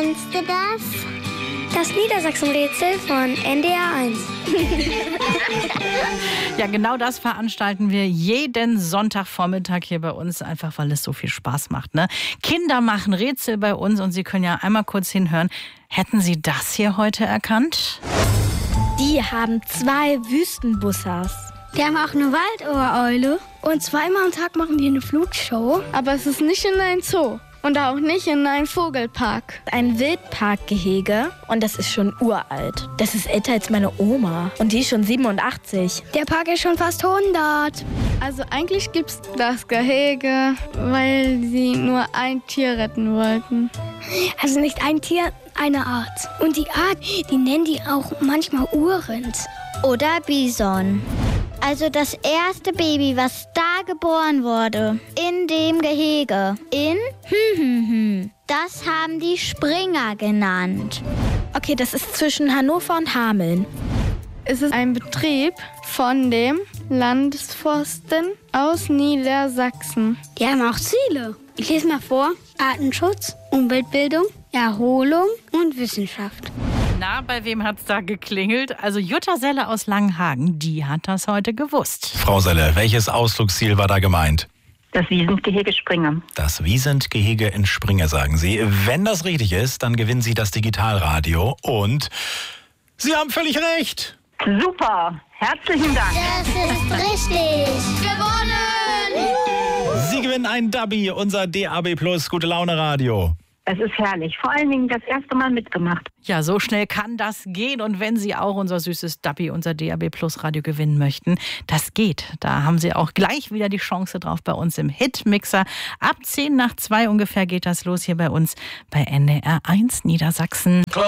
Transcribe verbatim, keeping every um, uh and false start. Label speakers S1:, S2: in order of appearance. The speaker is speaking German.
S1: Kennst du das?
S2: Das Niedersachsen-Rätsel von N D R eins.
S3: Ja, genau das veranstalten wir jeden Sonntagvormittag hier bei uns, einfach weil es so viel Spaß macht. Ne? Kinder machen Rätsel bei uns und Sie können ja einmal kurz hinhören. Hätten Sie das hier heute erkannt?
S2: Die haben zwei Wüstenbussers.
S1: Die haben auch eine Waldohreule.
S2: Und zweimal am Tag machen die eine Flutshow.
S4: Aber es ist nicht in ein Zoo. Und auch nicht in einem Vogelpark.
S2: Ein Wildparkgehege und das ist schon uralt. Das ist älter als meine Oma und die ist schon siebenundachtzig. Der Park ist schon fast hundert.
S4: Also eigentlich gibt es das Gehege, weil sie nur ein Tier retten wollten.
S2: Also nicht ein Tier, eine Art. Und die Art, die nennen die auch manchmal Urrind.
S1: Oder Bison. Also das erste Baby, was da geboren wurde, in dem Gehege, in hm, hm, hm, das haben die Springer genannt.
S2: Okay, das ist zwischen Hannover und Hameln.
S4: Es ist ein Betrieb von dem Landesforsten aus Niedersachsen.
S1: Die haben auch Ziele. Ich lese mal vor. Artenschutz, Umweltbildung, Erholung und Wissenschaft.
S3: Na, bei wem hat's da geklingelt? Also Jutta Selle aus Langenhagen, die hat das heute gewusst.
S5: Frau Selle, welches Ausflugsziel war da gemeint?
S6: Das Wiesentgehege Springe.
S5: Das Wiesentgehege in Springe, sagen Sie. Wenn das richtig ist, dann gewinnen Sie das Digitalradio und Sie haben völlig recht.
S6: Super, herzlichen Dank.
S1: Das ist richtig. Gewonnen!
S5: Sie gewinnen ein Dubby, unser D A B Plus Gute Laune Radio.
S6: Es ist herrlich. Vor allen Dingen das erste Mal mitgemacht.
S3: Ja, so schnell kann das gehen. Und wenn Sie auch unser süßes Dubby, unser D A B Plus Radio gewinnen möchten, das geht. Da haben Sie auch gleich wieder die Chance drauf bei uns im Hitmixer. Ab zehn nach zwei ungefähr geht das los hier bei uns bei N D R eins Niedersachsen.